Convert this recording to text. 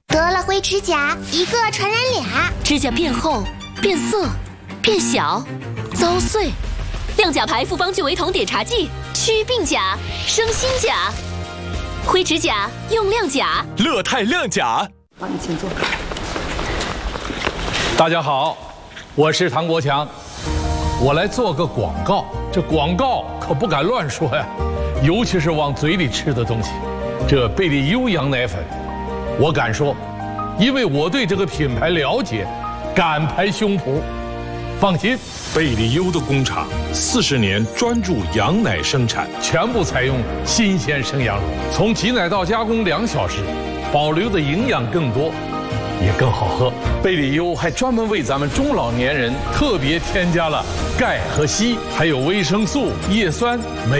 得了灰指甲，一个传染俩， 指甲变厚、变色、变小、遭碎。亮甲牌复方聚维酮碘茶剂，祛病甲，生新甲。灰指甲用亮甲， 乐泰亮甲。 好，你请坐。 大家好，我是唐国强，我来做个广告。这广告可不敢乱说呀，尤其是往嘴里吃的东西。这贝利优羊奶粉，我敢说，因为我对这个品牌了解，敢拍胸脯。放心， 贝利优的工厂40年专注羊奶生产， 全部采用新鲜生羊乳，从挤奶到加工2小时，保留的营养更多，也更好喝。贝利优还专门为咱们中老年人特别添加了钙和硒，还有维生素、叶酸、镁。